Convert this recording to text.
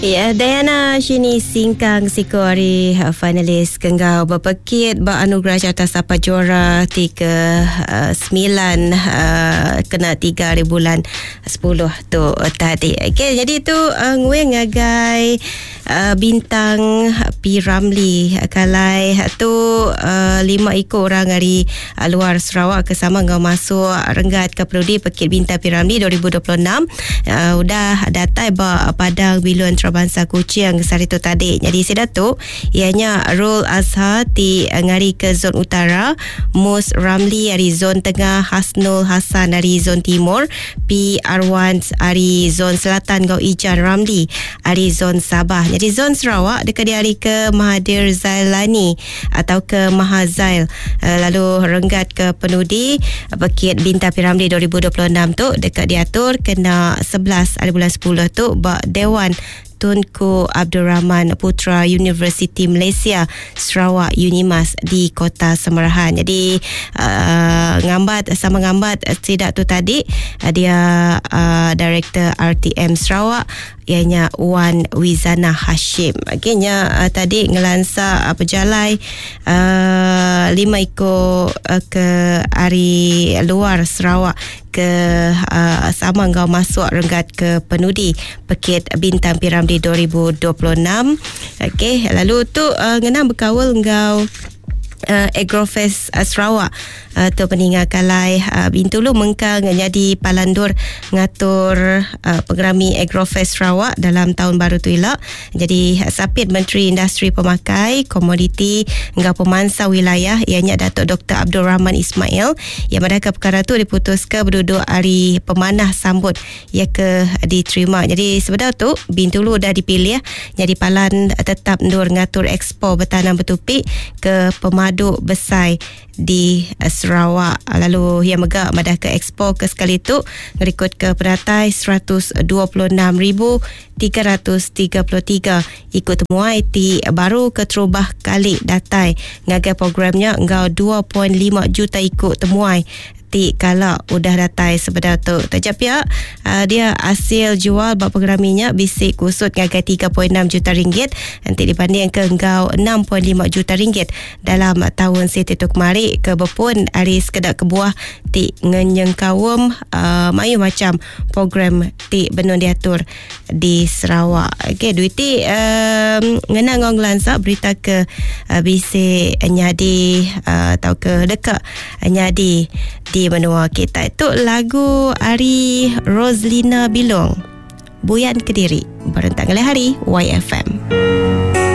Ya, Diana Shini Singkang Siko hari finalis kenggau berpekit beranugerah carta sapa juara 9 kena 3 hari bulan 10 tu tadi. Okey, jadi tu ngwe ngagai bintang P. Ramlee kalai tu 5 ikut orang dari luar Sarawak kesama ngau masuk renggat ke Perudi Pekit Bintang P. Ramlee 2026. Udah datai Padang Biluan Bangsa Kuching sehari tu tadi. Jadi sedatuk ianya Rul Azhar di ngari ke zon utara, Mus Ramlee dari zon tengah, Hasnul Hasan dari zon timur, P. Arwan dari zon selatan, Gau Ijan Ramlee dari zon Sabah. Jadi zon Sarawak dekat di hari ke Mahathir Zailani atau ke Mahazail. Lalu renggat ke Penudi Pekit Bintang P. Ramlee 2026 tu dekat diatur kena 11 hari bulan 10 tu Dewan Tunku Abdul Rahman Putra Universiti Malaysia Sarawak Unimas di Kota Semerahan. Jadi ngambat tidak tu tadi dia Director RTM Sarawak ianya Wan Wizana Hashim. Akhirnya tadi ngelansa berjalai 5 ikut ke hari luar Sarawak ke sama ngau masuk renggat ke Penudi Pekit Bintang P. Ramlee 2026. Okey, lalu tu ngena berkawal ngau Agrofest Sarawak tu peninggal kalai bintulu mengkang jadi palandur ngatur pengerami Agrofest Sarawak dalam tahun baru tu elak. Jadi sapit Menteri Industri Pemakai Komoditi ngau pemansa wilayah ianya Datuk Dr. Abdul Rahman Ismail yang mereka perkara tu diputuskan berduduk hari pemanah sambut ia ke diterima. Jadi sebenarnya tu bintulu dah dipilih jadi palan tetap ndur ngatur expo bertanam bertupik ke Pemadu Besai di Sarawak. Lalu yang megak madah ke expo ke sekali tu ngerikut ke peratai 126,333 ikut temuai ti baru ke terubah kali datai ngagai programnya engkau 2.5 juta ikut temuai ti kalau udah datai sebenar tu. Tajap ya dia hasil jual bab pengeraminya bisik kusut ngagai 3.6 juta ringgit nanti dibanding ke engkau 6.5 juta ringgit dalam tahun siti tu kemari ke bepun hari sekedar kebuah ti ngenyeng kawum mayu macam program ti benun diatur di Sarawak. Okey, duit ti ngena ngong lansak berita ke bisik nyadi atau ke dekat nyadi di menua kita. Itu lagu Ari Roslina Bilong Buyan Kediri berentak oleh hari YFM.